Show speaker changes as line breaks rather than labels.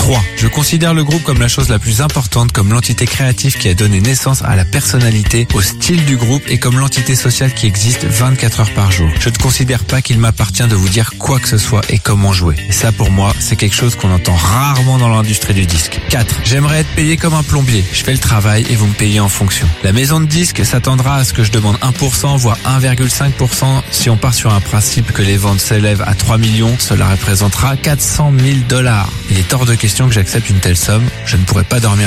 3. Je considère le groupe comme la chose la plus importante, comme l'entité créative qui a donné naissance à la personnalité, au style du groupe et comme l'entité sociale qui existe 24 heures par jour. Je ne considère pas qu'il m'appartient de vous dire quoi que ce soit et comment jouer. Et ça, pour moi, c'est quelque chose qu'on entend rarement dans l'industrie du disque. 4. J'aimerais être payé comme un plombier. Je fais le travail et vous me payez en fonction. La maison de disques s'attendra à ce que je demande 1%, voire 1,5%. Si on part sur un principe que les ventes s'élèvent à 3 millions, cela représentera $400 000. Il est hors de question que j'accepte une telle somme. Je ne pourrais pas dormir